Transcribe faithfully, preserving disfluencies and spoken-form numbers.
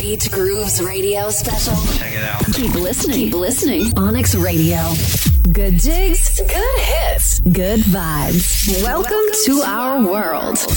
Beach Grooves Radio Special. Check it out. Keep listening. Keep listening. Onyx Radio. Good jigs. Good hits. Good vibes. Welcome to our world.